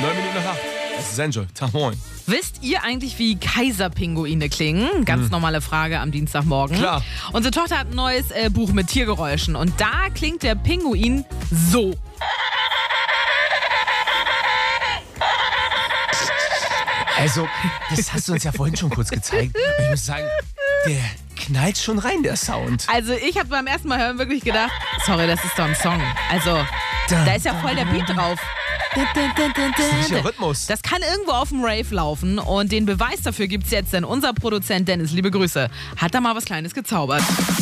9 Minuten nach 8. Das ist Enjoy. Tag moin. Wisst ihr eigentlich, wie Kaiserpinguine klingen? Ganz normale Frage am Dienstagmorgen. Klar. Unsere Tochter hat ein neues Buch mit Tiergeräuschen und da klingt der Pinguin so. Also, das hast du uns ja vorhin schon kurz gezeigt. Und ich muss sagen, der knallt schon rein, der Sound. Also ich habe beim ersten Mal hören wirklich gedacht, sorry, das ist doch ein Song. Also, da ist ja voll der Beat drauf. Das ist ja Rhythmus. Das kann irgendwo auf dem Rave laufen und den Beweis dafür gibt's jetzt, denn unser Produzent Dennis, liebe Grüße, hat da mal was Kleines gezaubert.